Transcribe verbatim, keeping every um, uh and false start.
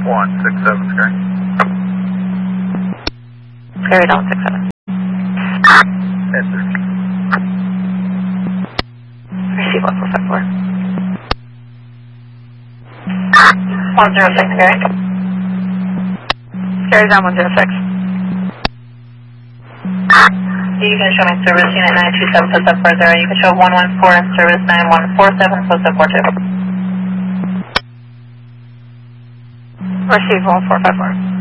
one six seven, Scary. Scary down six seven. Answer. Receive one four five four. one zero six, Scary. Scary down one zero six. You can show me service unit nine two seven, post up four zero. You can show one one four and service nine one four seven, post up four two. Receive one four five four.